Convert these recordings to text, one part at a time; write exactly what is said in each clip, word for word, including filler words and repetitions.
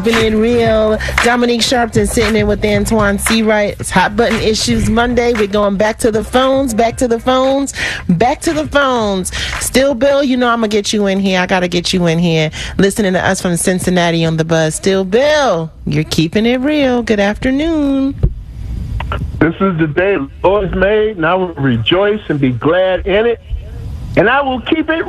Keeping it real. Dominique Sharpton sitting in with Antoine Seawright. It's Hot Button Issues Monday. We're going back to the phones, back to the phones, back to the phones. Still, Bill, you know I'm going to get you in here. I got to get you in here. Listening to us from Cincinnati on the buzz. Still, Bill, you're keeping it real. Good afternoon. This is the day the Lord has made, and I will rejoice and be glad in it. And I will keep it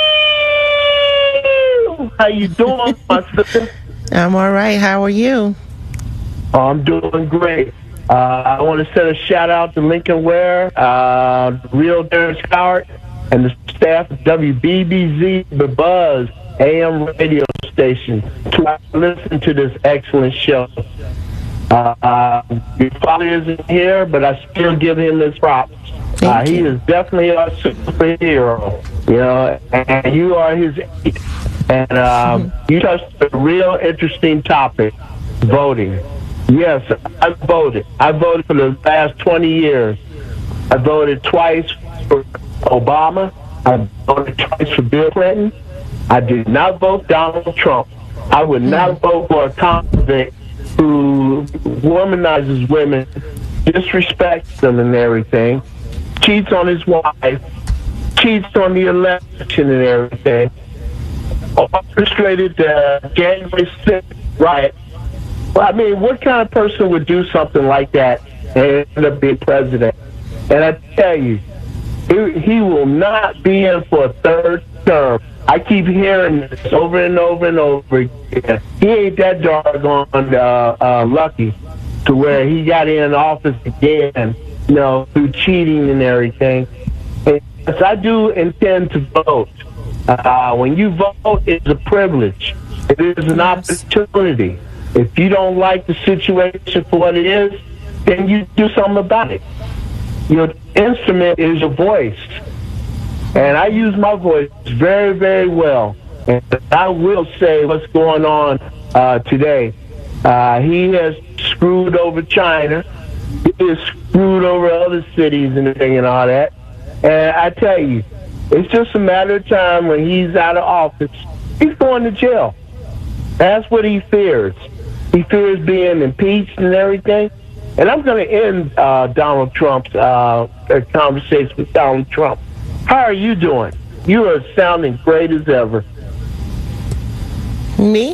real. How you doing, my sister? I'm all right. How are you? Oh, I'm doing great. Uh, I want to send a shout out to Lincoln Ware, uh, Real Terrence Howard, and the staff of W B B Z, The Buzz, A M radio station, to listen to this excellent show. Uh, uh, your father isn't here, but I still give him his props. Uh, he is definitely a superhero, you know, and you are his. And um, you touched a real interesting topic, voting. Yes, I voted. I voted for the last twenty years. I voted twice for Obama. I voted twice for Bill Clinton. I did not vote Donald Trump. I would not vote for a convict who womanizes women, disrespects them and everything, cheats on his wife, cheats on the election and everything, orchestrated the January sixth riot. Well, I mean, what kind of person would do something like that and end up being president? And I tell you, he, he will not be in for a third term. I keep hearing this over and over and over again. He ain't that doggone uh, uh, lucky to where he got in office again, you know, through cheating and everything. And yes, I do intend to vote. Uh, when you vote, it's a privilege. It is an opportunity. If you don't like the situation for what it is, then you do something about it. Your instrument is your voice. And I use my voice very, very well. And I will say what's going on uh, today. Uh, he has screwed over China. He has screwed over other cities and everything and all that. And I tell you, it's just a matter of time when he's out of office. He's going to jail. That's what he fears. He fears being impeached and everything. And I'm going to end uh, Donald Trump's uh, conversation with Donald Trump. How are you doing? You are sounding great as ever. Me?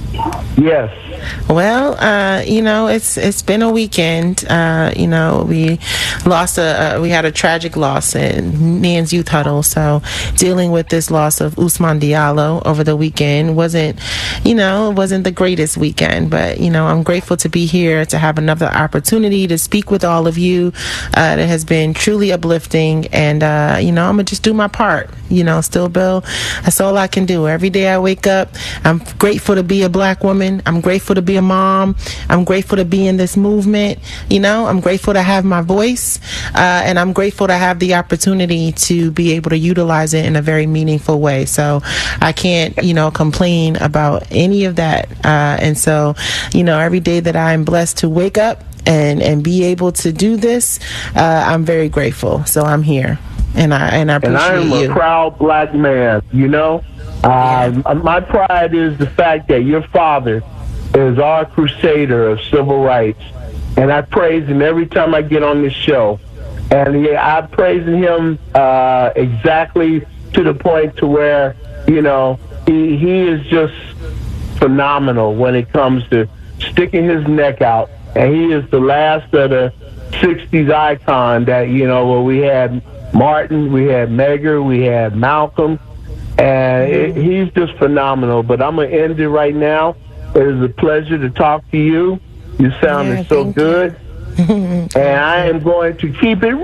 Yes. Well, uh, you know, it's it's been a weekend. Uh, you know, we lost a uh, we had a tragic loss in Nan's Youth Huddle. So dealing with this loss of Ousmane Diallo over the weekend wasn't, you know, wasn't the greatest weekend. But you know, I'm grateful to be here to have another opportunity to speak with all of you. Uh, that has been truly uplifting, and uh, you know, I'm gonna just do my part. You know, still, Bill, that's all I can do. Every day I wake up, I'm grateful to be a black woman. I'm grateful to be a mom. I'm grateful to be in this movement. You know, I'm grateful to have my voice, uh, and I'm grateful to have the opportunity to be able to utilize it in a very meaningful way. So I can't, you know, complain about any of that. Uh, and so, you know, every day that I'm blessed to wake up and, and be able to do this, uh, I'm very grateful. So I'm here. And I and I appreciate you. And I am you. a proud black man, you know. Uh, yeah. My pride is the fact that your father is our crusader of civil rights. And I praise him every time I get on this show. And yeah, I praise him uh, exactly to the point to where, you know, he, he is just phenomenal when it comes to sticking his neck out. And he is the last of the sixties icon that, you know, where we had Martin, we had Medgar, we had Malcolm, and it, he's just phenomenal. But I'm going to end it right now. It is a pleasure to talk to you. You sounded yeah, so good. And I am going to keep it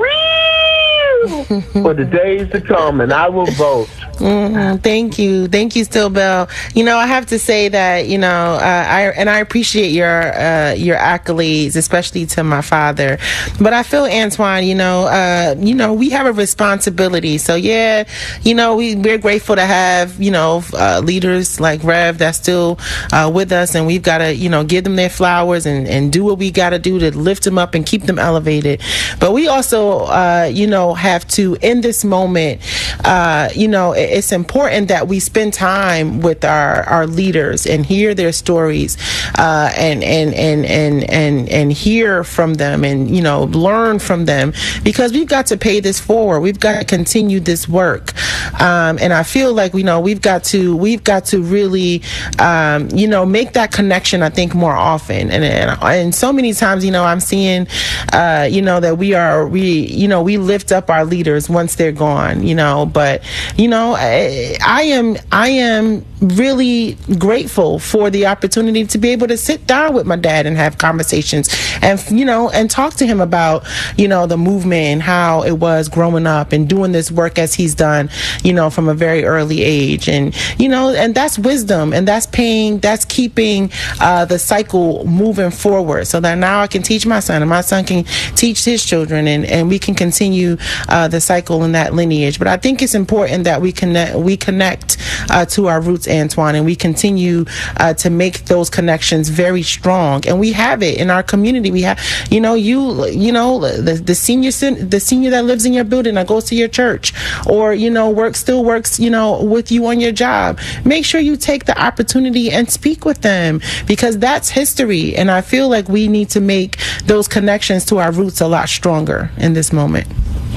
real for the days to come, and I will vote. Mm-hmm. Thank you. Thank you, Still Bell. You know, I have to say that, you know, uh, I and I appreciate your uh, your accolades, especially to my father. But I feel, Antoine, you know, uh, you know, we have a responsibility. So, yeah, you know, we, we're grateful to have, you know, uh, leaders like Rev that's still uh, with us. And we've got to, you know, give them their flowers and, and do what we got to do to lift them up and keep them elevated. But we also, uh, you know, have have to, in this moment, uh, you know, it's important that we spend time with our, our leaders and hear their stories, uh, and, and, and, and, and, and hear from them and, you know, learn from them, because we've got to pay this forward. We've got to continue this work. Um, and I feel like, you know, we've got to, we've got to really, um, you know, make that connection, I think, more often. And, and, and so many times, you know, I'm seeing, uh, you know, that we are, we, you know, we lift up our leaders once they're gone, you know, but, you know, I, I am, I am really grateful for the opportunity to be able to sit down with my dad and have conversations and, you know, and talk to him about, you know, the movement and how it was growing up and doing this work as he's done, you know, from a very early age. And, you know, and that's wisdom, and that's paying, that's keeping uh, the cycle moving forward, so that now I can teach my son and my son can teach his children, and, and we can continue uh, the cycle in that lineage. But I think it's important that we connect, we connect uh, to our roots, Antoine, and we continue uh, to make those connections very strong. And we have it in our community. We have, you know, you, you know, the, the senior, the senior that lives in your building that goes to your church, or, you know, work still works, you know, with you on your job. Make sure you take the opportunity and speak with them, because that's history. And I feel like we need to make those connections to our roots a lot stronger in this moment.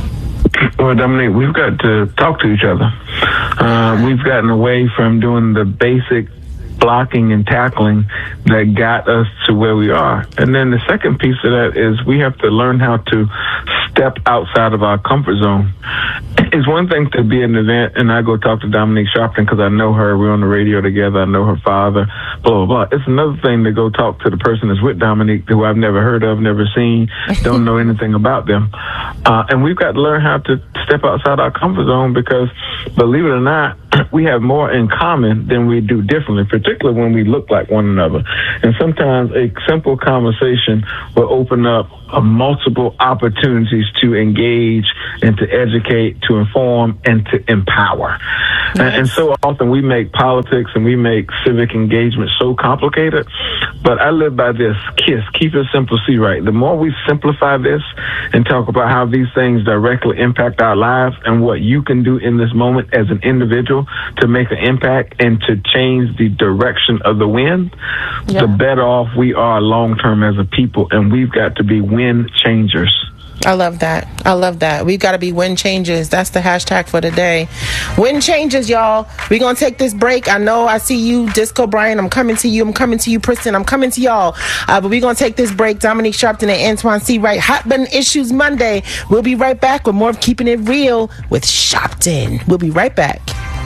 Well, Dominique, we've got to talk to each other. Uh, we've gotten away from doing the basic blocking and tackling that got us to where we are. And then the second piece of that is we have to learn how to step outside of our comfort zone. It's one thing to be at an event and I go talk to Dominique Sharpton because I know her, we're on the radio together, I know her father, blah, blah, blah. It's another thing to go talk to the person that's with Dominique, who I've never heard of, never seen, don't know anything about them. Uh, and we've got to learn how to step outside our comfort zone, because, believe it or not, we have more in common than we do differently, particularly when we look like one another. And sometimes a simple conversation will open up uh, multiple opportunities to engage and to educate, to inform, and to empower. Yes. And, and so often we make politics and we make civic engagement so complicated. But I live by this KISS, keep it simple, see right. The more we simplify this and talk about how these things directly impact our lives and what you can do in this moment as an individual to make an impact and to change the direction of the wind, yeah. the better off we are long-term as a people. And we've got to be wind changers. I love that. I love that. We've got to be wind changers. That's the hashtag for today. Wind changers, y'all. We're going to take this break. I know I see you, Disco Brian. I'm coming to you. I'm coming to you, Preston. I'm coming to y'all. Uh, but we're going to take this break. Dominique Sharpton and Antoine C. Wright. Hot Button Issues Monday. We'll be right back with more of Keeping It Real with Sharpton. We'll be right back.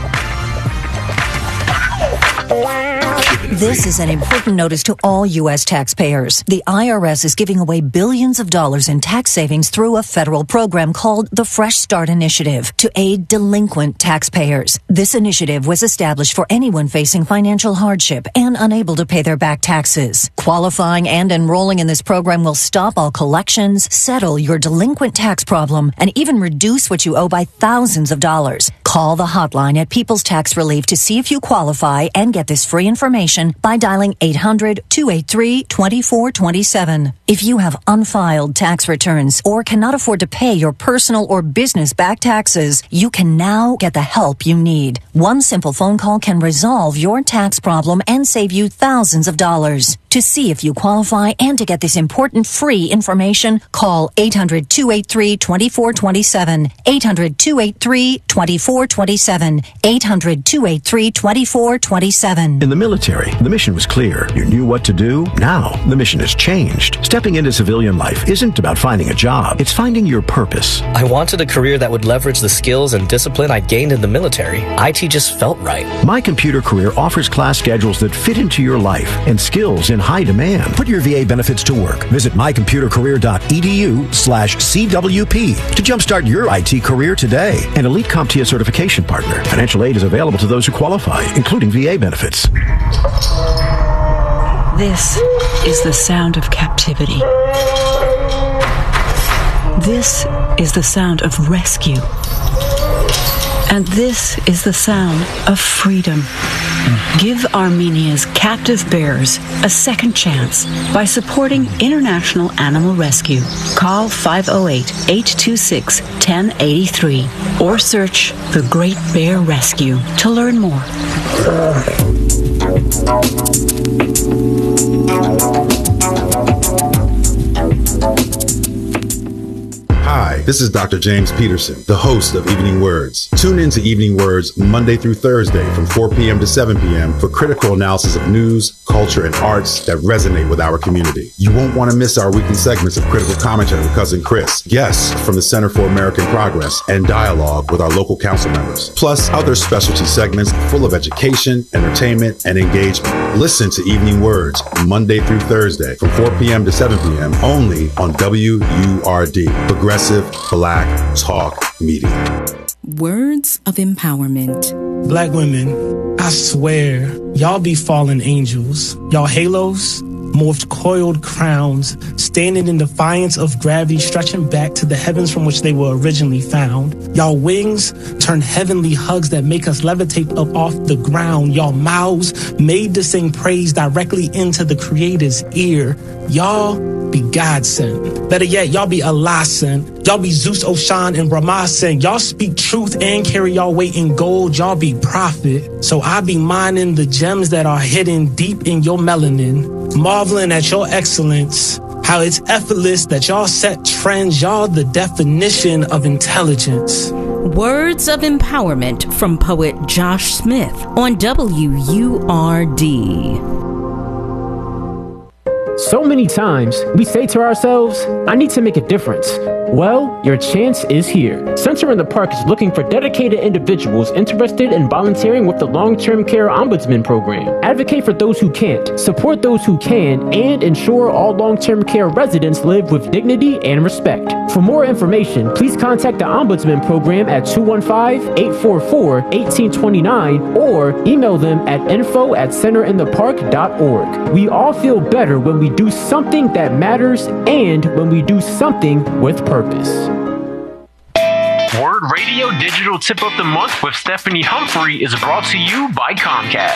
This is an important notice to all U S taxpayers. The I R S is giving away billions of dollars in tax savings through a federal program called the Fresh Start Initiative to aid delinquent taxpayers. This initiative was established for anyone facing financial hardship and unable to pay their back taxes. Qualifying and enrolling in this program will stop all collections, settle your delinquent tax problem, and even reduce what you owe by thousands of dollars. Call the hotline at People's Tax Relief to see if you qualify and get this free information by dialing eight hundred, two eight three, two four two seven. If you have unfiled tax returns or cannot afford to pay your personal or business back taxes, you can now get the help you need. One simple phone call can resolve your tax problem and save you thousands of dollars. To see if you qualify and to get this important free information, call eight hundred, two eight three, two four two seven, eight hundred, two eight three, two four two seven, eight hundred, two eight three, two four two seven. In the military, the mission was clear. You knew what to do. Now, the mission has changed. Stepping into civilian life isn't about finding a job. It's finding your purpose. I wanted a career that would leverage the skills and discipline I gained in the military. I T just felt right. My Computer Career offers class schedules that fit into your life and skills in high demand. Put your V A benefits to work. Visit mycomputercareer.edu slash CWP to jumpstart your I T career today. An Elite CompTIA certification partner. Financial aid is available to those who qualify, including V A benefits. This is the sound of captivity. This is the sound of rescue. And this is the sound of freedom. Give Armenia's captive bears a second chance by supporting International Animal Rescue. Call five oh eight, eight two six, one oh eight three or search The Great Bear Rescue to learn more. Hi, this is Doctor James Peterson, the host of Evening Words. Tune in to Evening Words Monday through Thursday from four p.m. to seven p.m. for critical analysis of news, culture, and arts that resonate with our community. You won't want to miss our weekly segments of critical commentary with Cousin Chris, guests from the Center for American Progress, and dialogue with our local council members, plus other specialty segments full of education, entertainment, and engagement. Listen to Evening Words Monday through Thursday from four p.m. to seven p.m. only on W U R D, Progressive Black Talk Media. Words of empowerment. Black women, I swear, y'all be fallen angels. Y'all halos, morphed coiled crowns, standing in defiance of gravity, stretching back to the heavens from which they were originally found. Y'all wings turn heavenly hugs that make us levitate up off the ground. Y'all mouths made to sing praise directly into the Creator's ear. Y'all be God sent. Better yet, y'all be Allah sent. Y'all be Zeus, Oshan, and Brahma sent. Y'all speak truth and carry y'all weight in gold. Y'all be prophet. So I be mining the gems that are hidden deep in your melanin, marveling at your excellence, how it's effortless that y'all set trends. Y'all the definition of intelligence. Words of empowerment from poet Josh Smith on W U R D. So many times, we say to ourselves, I need to make a difference. Well, your chance is here. Center in the Park is looking for dedicated individuals interested in volunteering with the Long-Term Care Ombudsman Program. Advocate for those who can't, support those who can, and ensure all long-term care residents live with dignity and respect. For more information, please contact the Ombudsman Program at two one five, eight four four, one eight two nine or email them at info at center in the park dot org. We all feel better when we do something that matters and when we do something with purpose. Word Radio Digital Tip of the Month with Stephanie Humphrey is brought to you by Comcast.